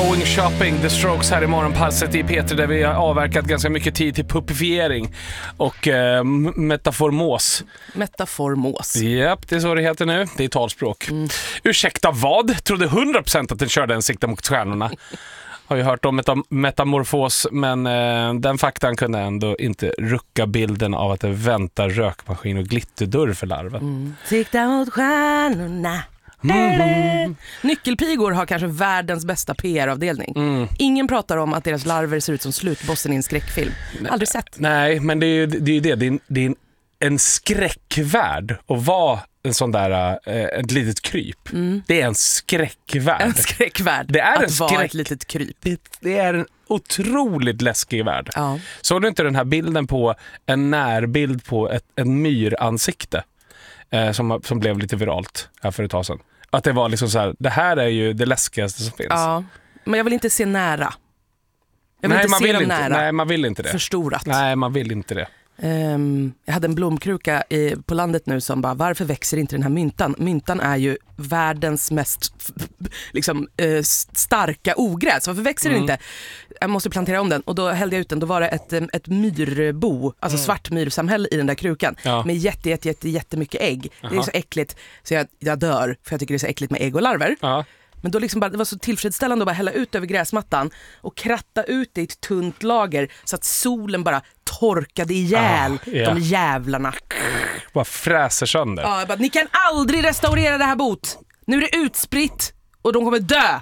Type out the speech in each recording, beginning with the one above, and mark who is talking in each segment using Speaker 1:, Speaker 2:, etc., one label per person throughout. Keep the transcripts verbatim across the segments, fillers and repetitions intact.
Speaker 1: Going Shopping, The Strokes här i morgonpasset i P tre där vi har avverkat ganska mycket tid till puppifiering och eh, metaformos.
Speaker 2: Metaformos.
Speaker 1: Japp, det är så det heter nu. Det är talspråk. Mm. Ursäkta vad? Trodde hundra procent att den körde en sikta mot stjärnorna. Har ju hört om meta- metamorfos, men eh, den faktan kunde ändå inte rucka bilden av att det väntar rökmaskin och glitterdörr för larven.
Speaker 2: Mm. Sikta mot stjärnorna. Mm. Nyckelpigor har kanske världens bästa P R-avdelning. Mm. Ingen pratar om att deras larver ser ut som slutbossen i en skräckfilm. Aldrig sett.
Speaker 1: Nej, men det är ju det. Är ju det. Det, är en, det är en, en skräckvärld att vara en sån där, äh, ett litet kryp. Mm. Det är en skräckvärld.
Speaker 2: En skräckvärld.
Speaker 1: Det är
Speaker 2: att
Speaker 1: en skräck...
Speaker 2: vara ett litet kryp.
Speaker 1: Det, det är en otroligt läskig värld.
Speaker 2: Ja.
Speaker 1: Såg du inte den här bilden på en närbild på ett, en myransikte eh, som, som blev lite viralt här för ett tag sedan? Att det var liksom så här, det här är ju det läskigaste som finns.
Speaker 2: Ja, men jag vill inte se nära. Jag vill
Speaker 1: nej,
Speaker 2: inte
Speaker 1: man
Speaker 2: se
Speaker 1: vill
Speaker 2: dem
Speaker 1: inte.
Speaker 2: nära.
Speaker 1: Nej, man vill inte det.
Speaker 2: Förstorat.
Speaker 1: Nej, man vill inte det.
Speaker 2: Um, jag hade en blomkruka i, på landet nu som bara, varför växer inte den här myntan? Myntan är ju världens mest liksom, uh, starka ogräs. Varför växer mm. den inte? Jag måste plantera om den. Och då hällde jag ut den. Då var det ett, ett myrbo, alltså mm. svart myrsamhälle i den där krukan. Ja. Med jätte, jätte, jätte, jättemycket ägg. Aha. Det är så äckligt så jag, jag dör, för jag tycker det är så äckligt med ägg och larver. Ja. Men då liksom bara, det var så tillfredsställande att bara hälla ut över gräsmattan och kratta ut det i ett tunt lager så att solen bara torkade ihjäl ah, yeah. de jävlarna.
Speaker 1: Bara fräser sönder.
Speaker 2: Ja, jag bara, ni kan aldrig restaurera det här bot. Nu är det utspritt och de kommer dö.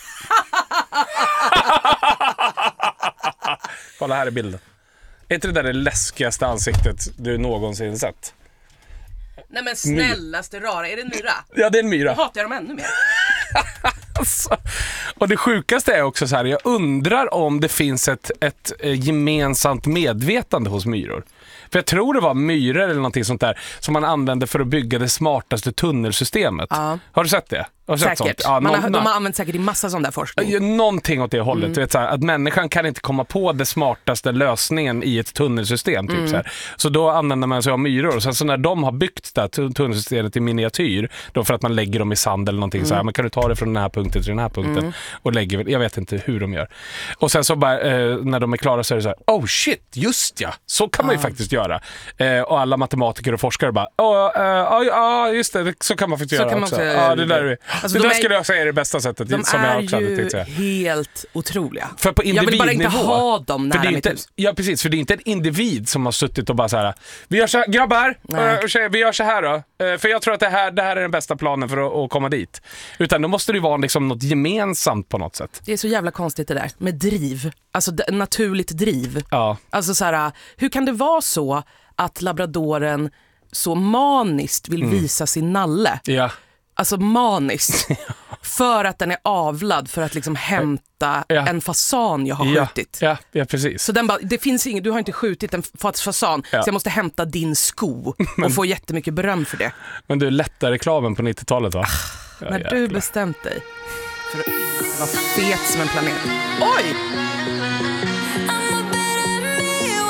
Speaker 1: Kolla här i bilden. Är inte det där det läskigaste ansiktet du någonsin sett?
Speaker 2: Nej men snällaste rara, är det en myra?
Speaker 1: Ja, det är en myra.
Speaker 2: Jag hatar dem ännu mer.
Speaker 1: Alltså. Och det sjukaste är också så här, jag undrar om det finns ett, ett gemensamt medvetande hos myror. För jag tror det var myror eller någonting sånt där som man använde för att bygga det smartaste tunnelsystemet. Ja. Har du sett det? Har du sett
Speaker 2: säkert.
Speaker 1: Sånt? Ja,
Speaker 2: man
Speaker 1: någon,
Speaker 2: har, de har använt säkert i massa sån där forskning.
Speaker 1: Någonting åt det hållet. Mm. Du vet, så här, att människan kan inte komma på det smartaste lösningen i ett tunnelsystem. Typ, mm. så, här. Så då använder man sig av myror. Och sen så när de har byggt det här tunnelsystemet i miniatyr, då för att man lägger dem i sand eller någonting, mm. så här, man kan du ta det från den här punkten till den här punkten mm. och lägger, jag vet inte hur de gör. Och sen så bara, eh, när de är klara så är det så här, oh shit, just ja, så kan man ju ah. faktiskt göra. Eh, och alla matematiker och forskare bara, ja, oh, uh, uh, uh, just det, så kan man faktiskt så göra också. Ja, det där är Alltså, det där är, skulle jag säga är det bästa sättet
Speaker 2: de
Speaker 1: som jag
Speaker 2: är
Speaker 1: också hade
Speaker 2: ju
Speaker 1: säga.
Speaker 2: helt otroliga.
Speaker 1: För på
Speaker 2: jag vill bara inte ha dem nära mitt hus.
Speaker 1: Ja, precis, för det är inte en individ som har suttit och bara så här, vi gör så här, grabbar, uh, tjejer, vi gör så här då. Uh, för jag tror att det här, det här är den bästa planen för att, att komma dit. Utan då måste det ju vara liksom något gemensamt på något sätt.
Speaker 2: Det är så jävla konstigt det där med driv. Alltså d- naturligt driv.
Speaker 1: Ja.
Speaker 2: Alltså så här, hur kan det vara så att labradoren så maniskt vill mm. visa sin nalle?
Speaker 1: Ja.
Speaker 2: Alltså maniskt. För att den är avlad för att liksom hämta ja. en fasan jag har
Speaker 1: ja.
Speaker 2: skjutit.
Speaker 1: Ja, ja, precis.
Speaker 2: Så den bara, det finns inget, du har inte skjutit en fasan ja. så jag måste hämta din sko men, och få jättemycket beröm för det.
Speaker 1: Men du lättade reklamen på nittiotalet va?
Speaker 2: Ah, ja, när jäkla. du bestämt dig för att inte vara fet som en planet. Oj!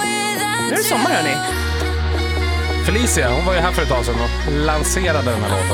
Speaker 2: Nu är det sommar hörni.
Speaker 1: Felicia, hon var ju här för ett tag sedan och lanserade den här låten.